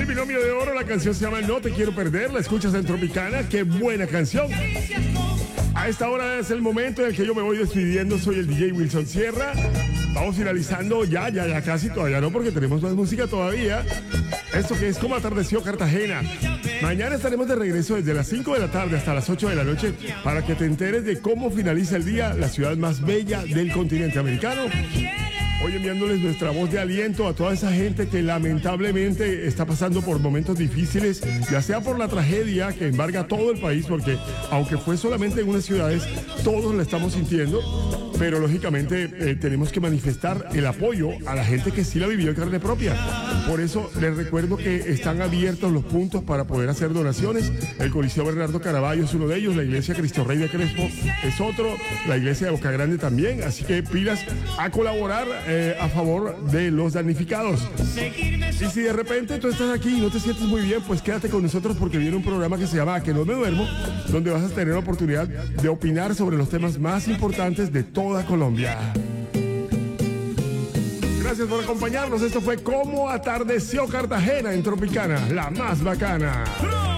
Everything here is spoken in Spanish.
El binomio de oro, la canción se llama No te quiero perder, la escuchas en Tropicana, qué buena canción. A esta hora es el momento en el que yo me voy despidiendo, soy el DJ Wilson Sierra. Vamos finalizando ya casi, todavía no, porque tenemos más música todavía. Esto que es Como Atardeció Cartagena. Mañana estaremos de regreso desde las 5 de la tarde hasta las 8 de la noche para que te enteres de cómo finaliza el día, la ciudad más bella del continente americano. Hoy enviándoles nuestra voz de aliento a toda esa gente que lamentablemente está pasando por momentos difíciles, ya sea por la tragedia que embarga todo el país, porque aunque fue solamente en unas ciudades, todos la estamos sintiendo, pero lógicamente tenemos que manifestar el apoyo a la gente que sí la vivió en carne propia. Por eso les recuerdo que están abiertos los puntos para poder hacer donaciones. El Coliseo Bernardo Caraballo es uno de ellos, la Iglesia Cristo Rey de Crespo es otro, la Iglesia de Boca Grande también, así que pilas a colaborar a favor de los damnificados. Y si de repente tú estás aquí y no te sientes muy bien, pues quédate con nosotros porque viene un programa que se llama A que no me duermo, donde vas a tener la oportunidad de opinar sobre los temas más importantes de toda Colombia. Gracias por acompañarnos. Esto fue Como Atardeció Cartagena en Tropicana, la más bacana.